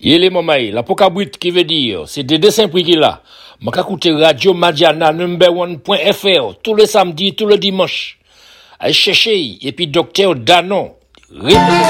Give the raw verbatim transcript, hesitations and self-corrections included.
Il est mamaï, la pokabrit qui veut dire, c'est des dessins prix qu'il a. M'a écouter Radio Madiana number one point F R tous les samedis, tous les dimanches. Allez chercher, et puis docteur Danon.